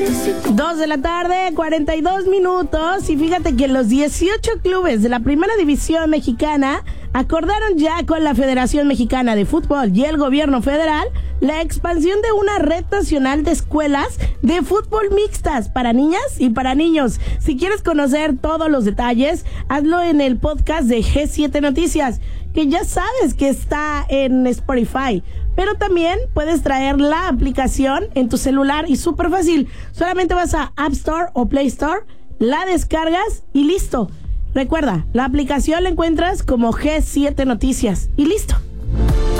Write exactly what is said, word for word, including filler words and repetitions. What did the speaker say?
Dos de la tarde, cuarenta y dos minutos. Y fíjate que los dieciocho clubes de la Primera División Mexicana acordaron ya con la Federación Mexicana de Fútbol y el gobierno federal la expansión de una red nacional de escuelas de fútbol mixtas para niñas y para niños. Si quieres conocer todos los detalles, hazlo en el podcast de G siete Noticias, que ya sabes que está en Spotify. Pero también puedes traer la aplicación en tu celular y súper fácil. Solamente vas a App Store o Play Store, la descargas y listo. Recuerda, la aplicación la encuentras como G siete Noticias y listo.